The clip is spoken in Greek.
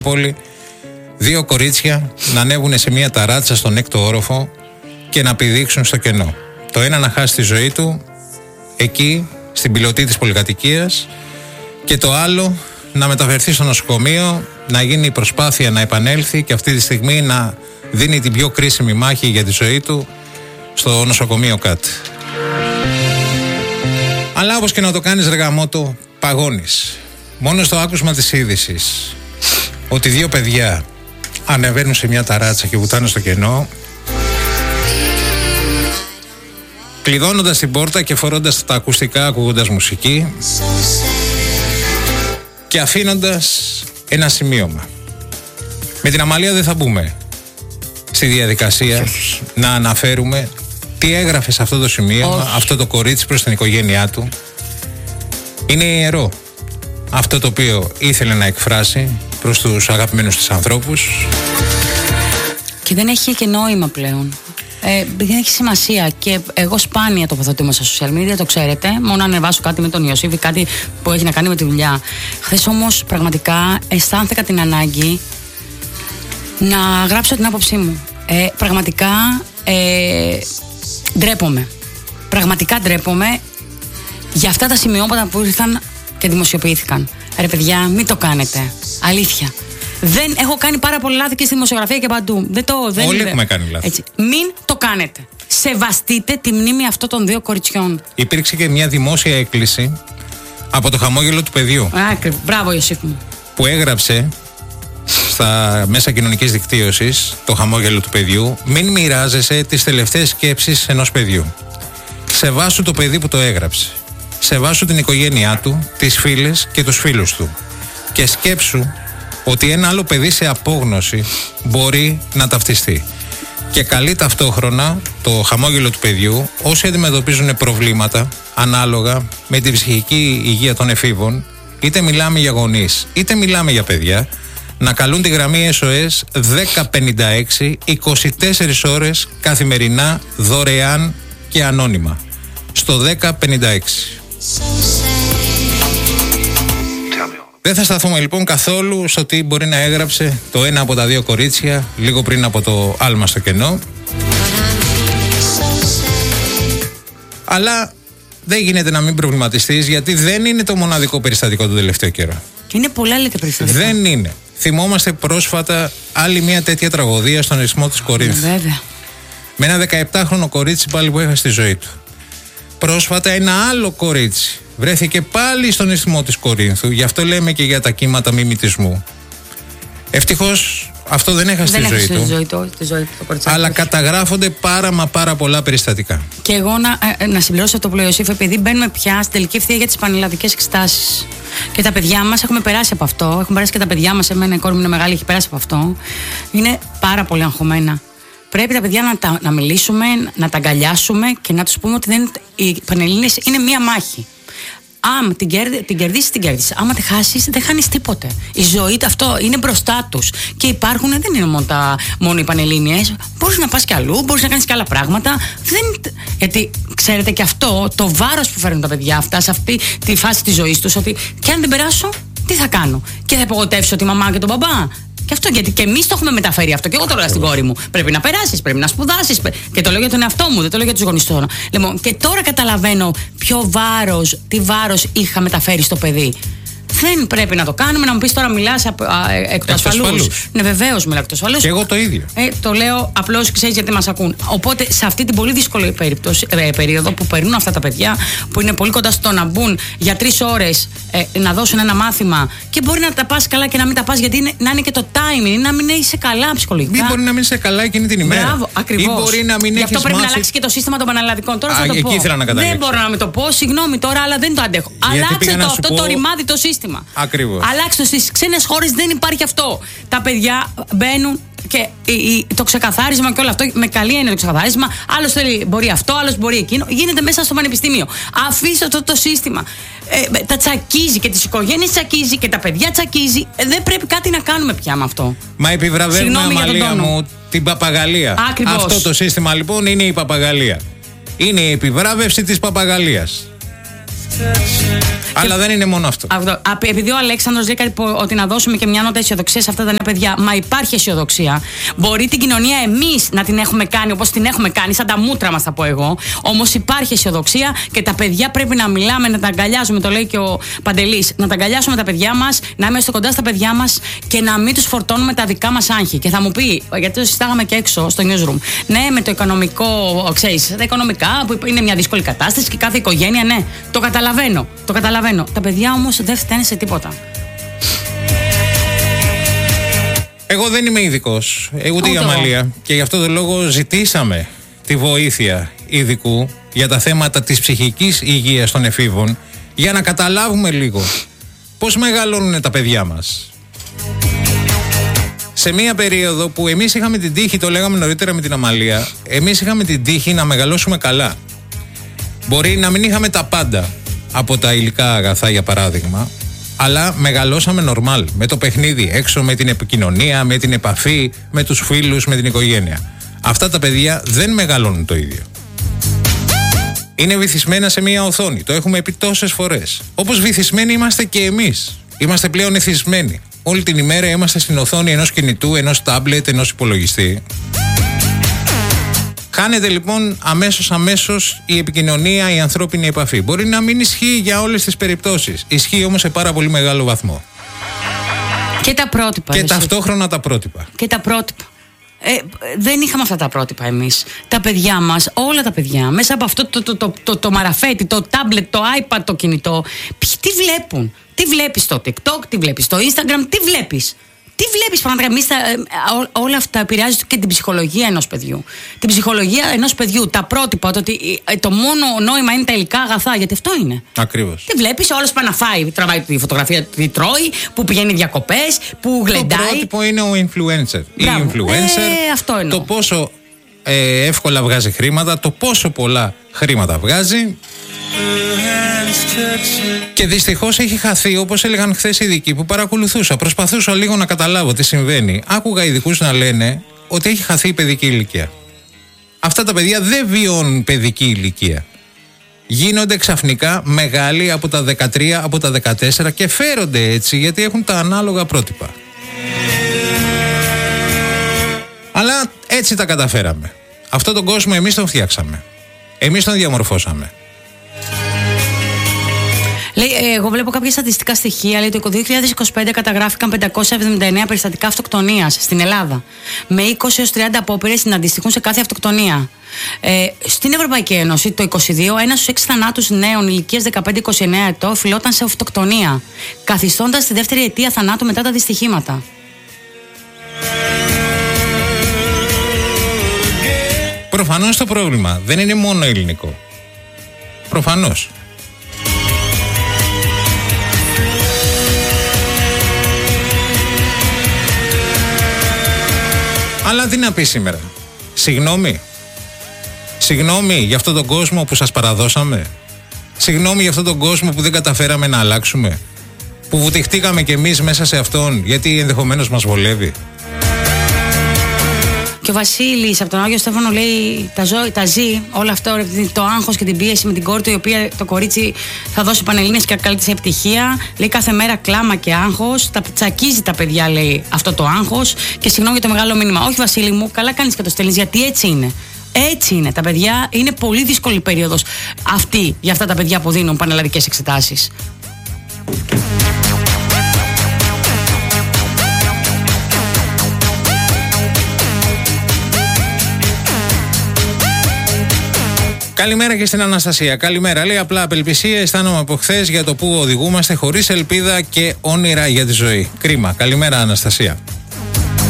πόλη, 2 κορίτσια να ανέβουν σε μια ταράτσα στον 6ο όροφο και να πηδήξουν στο κενό. Το ένα να χάσει τη ζωή του εκεί, στην πιλωτή της πολυκατοικίας, και το άλλο να μεταφερθεί στο νοσοκομείο, να γίνει η προσπάθεια να επανέλθει και αυτή τη στιγμή να δίνει την πιο κρίσιμη μάχη για τη ζωή του στο νοσοκομείο ΚΑΤ. Αλλά όπως και να το κάνεις, ρε γαμώτο, παγώνεις. Μόνο στο άκουσμα της είδησης ότι 2 παιδιά ανεβαίνουν σε μια ταράτσα και βουτάνε στο κενό, κλειδώνοντας την πόρτα και φορώντας τα ακουστικά, ακούγοντας μουσική και αφήνοντας ένα σημείωμα. Με την Αμαλία δεν θα μπούμε στη διαδικασία να αναφέρουμε τι έγραφε σε αυτό το σημείωμα, αυτό το κορίτσι προς την οικογένειά του. Είναι ιερό αυτό το οποίο ήθελε να εκφράσει προς τους αγαπημένους της ανθρώπους. Και δεν έχει και νόημα πλέον. Δεν έχει σημασία. Και εγώ σπάνια τοποθετούμαι στα social media, το ξέρετε. Μόνο ανεβάσω κάτι με τον Ιωσήφη, κάτι που έχει να κάνει με τη δουλειά. Χθες όμως πραγματικά αισθάνθηκα την ανάγκη να γράψω την άποψή μου. Πραγματικά ντρέπομαι. Πραγματικά ντρέπομαι για αυτά τα σημειώματα που ήρθαν και δημοσιοποιήθηκαν. Ρε παιδιά, μην το κάνετε. Αλήθεια. Δεν έχω κάνει πάρα πολλά λάθη και στη δημοσιογραφία και παντού. Όλοι έχουμε κάνει λάθη. Έτσι. Μην το κάνετε. Σεβαστείτε τη μνήμη αυτών των 2 κοριτσιών. Υπήρξε και μια δημόσια έκκληση από το χαμόγελο του παιδιού. Μπράβο, Ιωσήφ μου. Που έγραψε στα μέσα κοινωνικής δικτύωσης, το χαμόγελο του παιδιού: μην μοιράζεσαι τις τελευταίες σκέψεις ενός παιδιού. Σεβάσου το παιδί που το έγραψε. Σεβάσου την οικογένειά του, τις φίλες και τους φίλους του. Και σκέψου ότι ένα άλλο παιδί σε απόγνωση μπορεί να ταυτιστεί. Και καλεί ταυτόχρονα το χαμόγελο του παιδιού όσοι αντιμετωπίζουν προβλήματα ανάλογα με την ψυχική υγεία των εφήβων, είτε μιλάμε για γονείς είτε μιλάμε για παιδιά, να καλούν τη γραμμή SOS 1056 24 ώρες καθημερινά, δωρεάν και ανώνυμα. Στο 1056. Δεν θα σταθούμε λοιπόν καθόλου στο τι μπορεί να έγραψε το ένα από τα 2 κορίτσια λίγο πριν από το άλμα στο κενό. Αλλά δεν γίνεται να μην προβληματιστείς, γιατί δεν είναι το μοναδικό περιστατικό του τελευταίο καιρό. Είναι πολλά λέτε περιστατικά. Δεν είναι. Θυμόμαστε πρόσφατα άλλη μια τέτοια τραγωδία στον Ισθμό της Κορίνθου. Βέβαια. Με ένα 17χρονο κορίτσι πάλι που έχασε τη ζωή του. Πρόσφατα ένα άλλο κορίτσι βρέθηκε πάλι στον Ισθμό της Κορίνθου. Γι' αυτό λέμε και για τα κύματα μιμητισμού. Ευτυχώς αυτό δεν έχασε τη ζωή του. Αλλά καταγράφονται πάρα πολλά περιστατικά. Και εγώ να συμπληρώσω αυτό που λέει ο Ιωσήφ, επειδή μπαίνουμε πια στην τελική ευθεία για τις πανελλαδικές εξετάσεις. Και τα παιδιά μας έχουμε περάσει από αυτό. Έχουν περάσει και τα παιδιά μας. Εμένα η κόρη μου είναι μεγάλη, έχει περάσει από αυτό. Είναι πάρα πολύ αγχωμένα. Πρέπει τα παιδιά να μιλήσουμε, να τα αγκαλιάσουμε και να τους πούμε ότι οι Πανελλήνιες είναι μία μάχη. Άμα την κερδίσεις, την κέρδισες. Άμα τη χάσεις, δεν χάνεις τίποτε. Η ζωή αυτό είναι μπροστά τους. Και υπάρχουν, δεν είναι μόνο οι Πανελλήνιες. Μπορείς να πας κι αλλού, μπορείς να κάνεις κι άλλα πράγματα. Γιατί ξέρετε και αυτό, το βάρος που φέρνουν τα παιδιά αυτά σε αυτή τη φάση της ζωής τους, ότι και αν δεν περάσω, τι θα κάνω? Και θα υπογοτεύσω τη μαμά και τον μπαμπά. Και αυτό, γιατί και εμείς το έχουμε μεταφέρει αυτό. Και εγώ το λέω στην κόρη μου. Πρέπει να περάσεις, πρέπει να σπουδάσεις. Και το λέω για τον εαυτό μου, δεν το λέω για τους γονείς τώρα. Λοιπόν, και τώρα καταλαβαίνω τι βάρος είχα μεταφέρει στο παιδί. Δεν πρέπει να το κάνουμε. Να μου πεις τώρα, μιλάς εκ του ασφαλούς. Ναι, βεβαίως μιλάω εκ του ασφαλούς. Και εγώ το ίδιο. Το λέω απλώς, ξέρεις, γιατί μας ακούν. Οπότε σε αυτή την πολύ δύσκολη περίοδο που περνούν αυτά τα παιδιά, που είναι πολύ κοντά στο να μπουν για 3 ώρες να δώσουν ένα μάθημα, και μπορεί να τα πας καλά και να μην τα πας, γιατί να είναι και το timing, να μην είσαι καλά ψυχολογικά. Ή μπορεί να μην είσαι καλά εκείνη την ημέρα. Μπράβο, ακριβώς. Ή μπορεί να μην Γι' αυτό πρέπει μάθει... να αλλάξει και το σύστημα των πανελλαδικών. Τώρα θα το πω. Δεν μπορώ να μην το πω, συγγνώμη τώρα, αλλά δεν το αντέχω. Αλλάξε το ρημάδι το σύστημα. Ακριβώς. Αλλάξτε, στις ξένες χώρες δεν υπάρχει αυτό. Τα παιδιά μπαίνουν και το ξεκαθάρισμα και όλο αυτό, με καλή έννοια το ξεκαθάρισμα. Άλλος μπορεί αυτό, άλλος μπορεί εκείνο. Γίνεται μέσα στο πανεπιστήμιο. Αφήστε αυτό το σύστημα. Τα τσακίζει και τις οικογένειες τσακίζει και τα παιδιά τσακίζει. Δεν πρέπει κάτι να κάνουμε πια με αυτό. Μα επιβραβεύουμε, Αμαλία μου, την παπαγαλία. Ακριβώς. Αυτό το σύστημα λοιπόν είναι η παπαγαλία. Είναι η επιβράβευση της παπαγαλίας. Αλλά δεν είναι μόνο αυτό. Επειδή ο Αλέξανδρος λέει κάτι ότι να δώσουμε και μια νότα αισιοδοξία σε αυτά τα νέα παιδιά. Μα υπάρχει αισιοδοξία. Μπορεί την κοινωνία εμείς να την έχουμε κάνει όπως την έχουμε κάνει, σαν τα μούτρα μας θα πω εγώ. Όμως υπάρχει αισιοδοξία και τα παιδιά πρέπει να μιλάμε, να τα αγκαλιάζουμε. Το λέει και ο Παντελής. Να τα αγκαλιάσουμε τα παιδιά μας, να είμαστε κοντά στα παιδιά μας και να μην τους φορτώνουμε τα δικά μας άγχη. Και θα μου πει, γιατί το συζητάγαμε και έξω στο newsroom. Ναι, με το οικονομικό, ξέρεις, τα οικονομικά που είναι μια δύσκολη κατάσταση και κάθε οικογένεια, ναι, το καταλαβαίνω. Το καταλαβαίνω. Τα παιδιά όμως δεν φταίνουν σε τίποτα. Εγώ δεν είμαι ειδικός, ούτε η Αμαλία. Και γι' αυτό τον λόγο ζητήσαμε τη βοήθεια ειδικού για τα θέματα της ψυχικής υγείας των εφήβων, για να καταλάβουμε λίγο πώς μεγαλώνουν τα παιδιά μας. Σε μία περίοδο που εμείς είχαμε την τύχη, το λέγαμε νωρίτερα με την Αμαλία, εμείς είχαμε την τύχη να μεγαλώσουμε καλά. Μπορεί να μην είχαμε τα πάντα από τα υλικά αγαθά, για παράδειγμα, αλλά μεγαλώσαμε νορμάλ, με το παιχνίδι έξω, με την επικοινωνία, με την επαφή, με τους φίλους, με την οικογένεια. Αυτά τα παιδιά δεν μεγαλώνουν το ίδιο. Είναι βυθισμένα σε μία οθόνη, το έχουμε πει τόσες φορές. Όπως βυθισμένοι είμαστε και εμείς. Είμαστε πλέον εθισμένοι. Όλη την ημέρα είμαστε στην οθόνη ενός κινητού, ενός τάμπλετ, ενός υπολογιστή. Χάνεται λοιπόν αμέσως η επικοινωνία, η ανθρώπινη επαφή. Μπορεί να μην ισχύει για όλες τις περιπτώσεις. Ισχύει όμως σε πάρα πολύ μεγάλο βαθμό. Και τα πρότυπα. Και ταυτόχρονα τα πρότυπα. Και τα πρότυπα. Δεν είχαμε αυτά τα πρότυπα εμείς. Τα παιδιά μας, όλα τα παιδιά, μέσα από αυτό το μαραφέτη, το τάμπλετ, το iPad, το κινητό, τι βλέπουν. Τι βλέπεις στο TikTok, τι βλέπεις στο Instagram, τι βλέπεις. Τι βλέπεις πραγματικά, όλα αυτά επηρεάζουν και την ψυχολογία ενός παιδιού. Την ψυχολογία ενός παιδιού, τα πρότυπα, το μόνο νόημα είναι τα υλικά αγαθά, γιατί αυτό είναι. Ακριβώς. Τι βλέπεις, όλος πάει να φάει, τραβάει τη φωτογραφία, τη τρώει, που πηγαίνει διακοπές, που γλεντάει. Το πρότυπο είναι ο influencer. Μπράβο. Η influencer, αυτό εννοώ. το πόσο εύκολα βγάζει χρήματα, το πόσο πολλά χρήματα βγάζει. Και δυστυχώς έχει χαθεί, όπως έλεγαν χθες οι ειδικοί που παρακολουθούσα. Προσπαθούσα λίγο να καταλάβω τι συμβαίνει. Άκουγα ειδικούς να λένε ότι έχει χαθεί η παιδική ηλικία. Αυτά τα παιδιά δεν βιώνουν παιδική ηλικία. Γίνονται ξαφνικά μεγάλοι από τα 13, από τα 14 και φέρονται έτσι γιατί έχουν τα ανάλογα πρότυπα. Αλλά έτσι τα καταφέραμε. Αυτόν τον κόσμο εμείς τον φτιάξαμε. Εμείς τον διαμορφώσαμε. Λέει, εγώ βλέπω κάποια στατιστικά στοιχεία. Λέει, το 2025 καταγράφηκαν 579 περιστατικά αυτοκτονίας στην Ελλάδα. Με 20 έως 30 απόπειρες να αντιστοιχούν σε κάθε αυτοκτονία. Στην Ευρωπαϊκή Ένωση το 2022, 1 στους 6 θανάτους νέων ηλικίας 15-29 ετών οφειλόταν σε αυτοκτονία, καθιστώντας τη δεύτερη αιτία θανάτου μετά τα δυστυχήματα. Προφανώς το πρόβλημα δεν είναι μόνο ελληνικό. Προφανώς. Αλλά τι να πει σήμερα. Συγγνώμη για αυτόν τον κόσμο που σας παραδώσαμε. Συγγνώμη για αυτόν τον κόσμο που δεν καταφέραμε να αλλάξουμε. Που βουτυχτήκαμε κι εμείς μέσα σε αυτόν γιατί ενδεχομένως μας βολεύει. Και ο Βασίλης από τον Άγιο Στέφανο λέει τα ζει όλο αυτό, το άγχος και την πίεση με την κόρη του, η οποία το κορίτσι θα δώσει πανελλήνιες και καλή της επιτυχία. Λέει κάθε μέρα κλάμα και άγχος. Τα τσακίζει τα παιδιά, λέει, αυτό το άγχος. Και συγγνώμη για το μεγάλο μήνυμα. Όχι, Βασίλη μου, καλά κάνεις και το στέλνεις, γιατί έτσι είναι. Έτσι είναι. Τα παιδιά είναι πολύ δύσκολη περίοδος αυτή για αυτά τα παιδιά που δίνουν πανελλαδικές εξετάσεις. Καλημέρα και στην Αναστασία. Καλημέρα. Λέει απλά απελπισία αισθάνομαι από χθες για το που οδηγούμαστε, χωρίς ελπίδα και όνειρα για τη ζωή. Κρίμα. Καλημέρα, Αναστασία.